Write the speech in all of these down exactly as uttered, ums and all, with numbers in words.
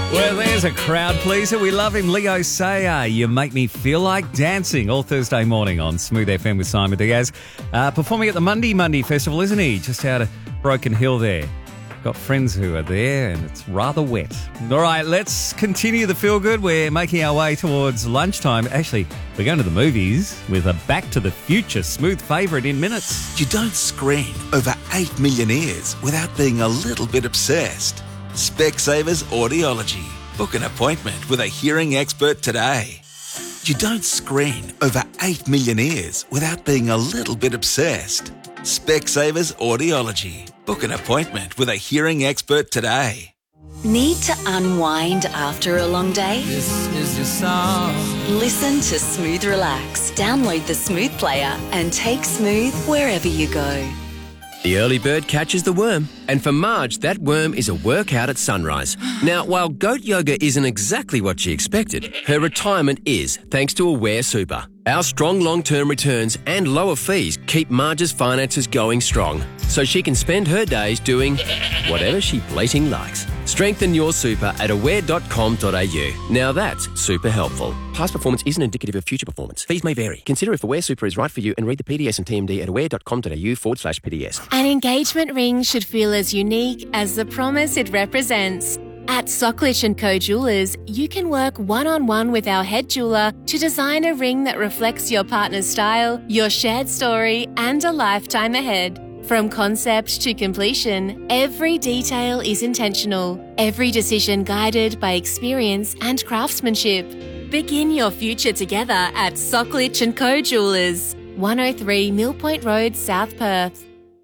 Well, there's a crowd pleaser. We love him. Leo Sayer, You Make Me Feel Like Dancing, all Thursday morning on Smooth F M with Simon Diaz. Uh, performing at the Monday Monday Festival, isn't he? Just out of Broken Hill there. Got friends who are there and it's rather wet. All right, let's continue the feel good. We're making our way towards lunchtime. Actually, we're going to the movies with a Back to the Future smooth favourite in minutes. You don't screen over eight million ears without being a little bit obsessed. Specsavers Audiology. Book an appointment with a hearing expert today. You don't screen over eight million ears without being a little bit obsessed. Specsavers Audiology. Book an appointment with a hearing expert today. Need to unwind after a long day? This is your song. Listen to Smooth Relax. Download the Smooth player and take Smooth wherever you go. The early bird catches the worm, and for Marge, that worm is a workout at sunrise. Now, while goat yoga isn't exactly what she expected, her retirement is, thanks to Aware Super. Our strong long-term returns and lower fees keep Marge's finances going strong, so she can spend her days doing whatever she blating likes. Strengthen your super at aware dot com dot a u. Now that's super helpful. Past performance isn't indicative of future performance. Fees may vary. Consider if Aware Super is right for you and read the P D S and T M D at aware dot com dot a u forward slash P D S. An engagement ring should feel as unique as the promise it represents. At Socklich and Co Jewelers, you can work one-on-one with our head jeweler to design a ring that reflects your partner's style, your shared story, and a lifetime ahead. From concept to completion, every detail is intentional, every decision guided by experience and craftsmanship. Begin your future together at Socklich and Co Jewelers, one oh three Mill Point Road, South Perth.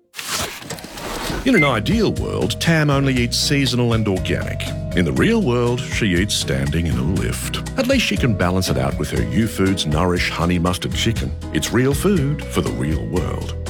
In an ideal world, Tam only eats seasonal and organic. In the real world, she eats standing in a lift. At least she can balance it out with her U-Foods Nourish Honey Mustard Chicken. It's real food for the real world.